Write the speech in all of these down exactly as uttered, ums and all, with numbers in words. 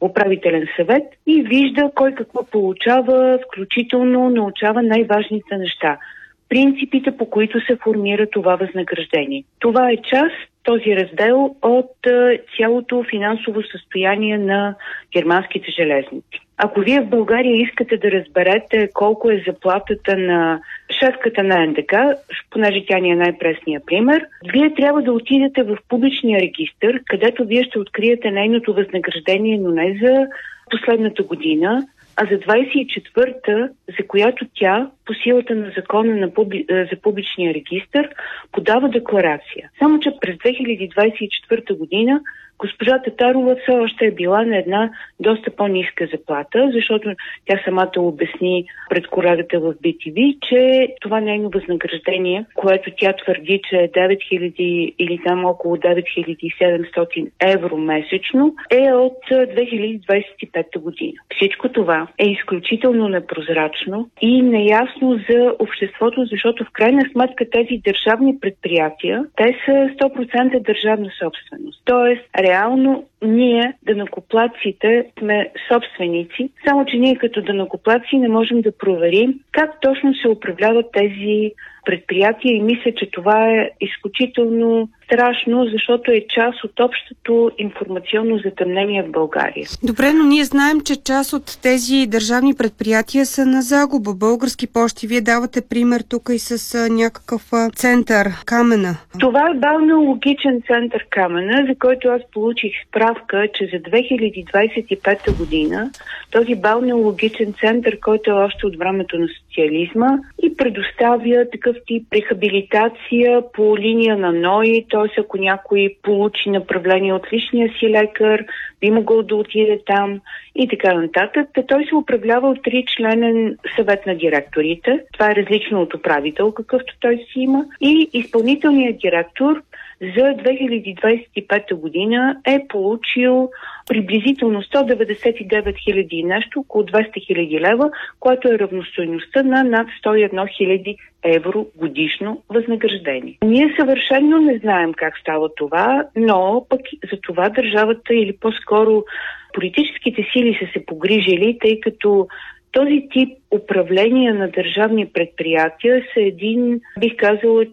управителен съвет и вижда кой какво получава, включително научава най-важните неща. Принципите, по които се формира това възнаграждение. Това е част, този раздел, от цялото финансово състояние на германските железници. Ако вие в България искате да разберете колко е заплатата на шефката на Н Д К, понеже тя ни е най-пресният пример, вие трябва да отидете в публичния регистър, където вие ще откриете нейното възнаграждение, но не за последната година, а за двадесет и четвърта, за която тя, по силата на закона на публи... за публичния регистър, подава декларация. Само че през две хиляди двадесет и четвърта година госпожа Татарова все още е била на една доста по-ниска заплата, защото тя самата обясни пред колегата в Би Ти Ви, че това нейно възнаграждение, което тя твърди, че е девет хиляди или там около девет хиляди и седемстотин евро месечно, е от две хиляди двадесет и пета година. Всичко това е изключително непрозрачно и неясно за обществото, защото в крайна сметка тези държавни предприятия, те са сто процента държавна собственост. Тоест, реално ние, данъкоплатците, сме собственици, само че ние като данъкоплатци не можем да проверим как точно се управляват тези предприятия и мисля, че това е изключително страшно, защото е част от общото информационно затъмнение в България. Добре, но ние знаем, че част от тези държавни предприятия са на загуба. Български пощи, вие давате пример тук и с а, някакъв а, център Камена. Това е балнеологичен център Камена, за който аз получих справка, че за две хиляди двадесет и пета година този балнеологичен център, който е още от времето на социализма и предоставя такъв тип рехабилитация по линия на НОИ, т.е. ако някой получи направление от личния си лекар, би могъл да отиде там и така нататък. Та той се управлява от тричленен съвет на директорите. Това е различно от управител, какъвто той си има. И изпълнителният директор за две хиляди двадесет и пета година е получил приблизително сто деветдесет и девет хиляди и нещо, около двеста хиляди лева, което е равностойността на над сто и една хиляди евро годишно възнаграждение. Ние съвършено не знаем как става това, но пък за това държавата или по-скоро политическите сили са се погрижили, тъй като този тип управление на държавни предприятия са един, бих казала,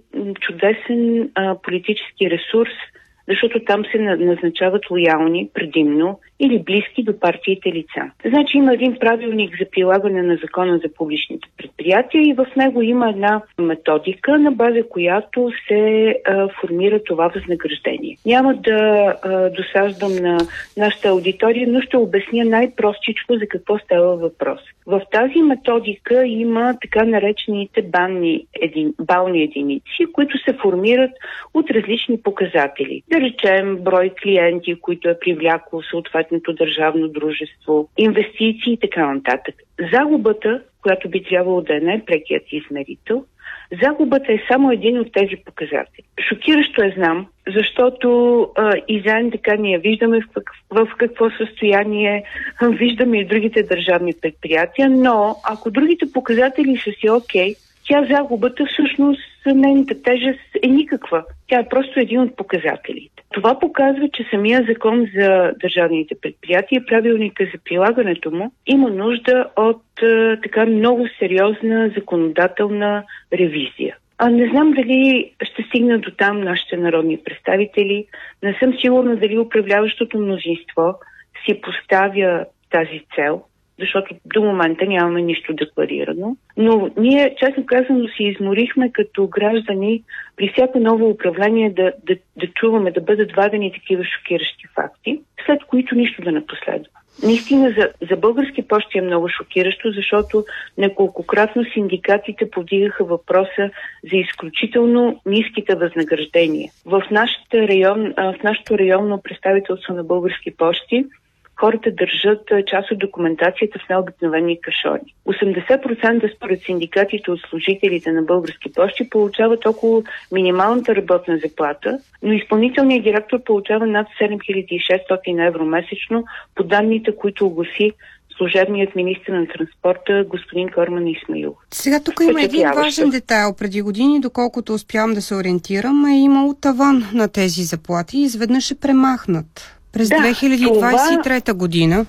чудесен а, политически ресурс, защото там се назначават лоялни, предимно или близки до партиите лица. Значи има един правилник за прилагане на закона за публичните предприятия и в него има една методика, на база която се а, формира това възнаграждение. Няма да а, досаждам на нашата аудитория, но ще обясня най-простичко за какво става въпрос. В тази методика има така наречените банни, един, бални единици, които се формират от различни показатели. Да речем брой клиенти, които е привлякло съответното държавно дружество, инвестиции и така нататък. Загубата, която би трябвало да е най-прекият измерител, загубата е само един от тези показатели. Шокиращо е, знам, защото а, и заедно така ние виждаме в, в какво състояние, виждаме и другите държавни предприятия, но ако другите показатели са си окей, тя загубата всъщност нейната тежест е никаква. Тя е просто един от показателите. Това показва, че самия закон за държавните предприятия, правилника за прилагането му, има нужда от е, така много сериозна законодателна ревизия. А не знам дали ще стигна до там нашите народни представители. Не съм сигурна дали управляващото мнозинство си поставя тази цел, защото до момента нямаме нищо декларирано. Но ние, честно казано, си изморихме като граждани при всяко ново управление да, да, да чуваме, да бъдат вадени такива шокиращи факти, след които нищо да не последва. Наистина за, за Български пощи е много шокиращо, защото неколкократно синдикатите повдигаха въпроса за изключително ниските възнаграждения. В, район, в нашото районно представителство на Български пощи хората държат част от документацията в необикновени кашони. осемдесет процента според синдикатите от служителите на Български пощи получават около минималната работна заплата, но изпълнителният директор получава над седем хиляди и шестстотин евро месечно по данните, които огласи служебният министър на транспорта господин Корман Исмаилов. Сега тук има един важен детайл. Преди години, доколкото успявам да се ориентирам, е имало таван на тези заплати и изведнъж е премахнат. През да, две хиляди двадесет и трета година.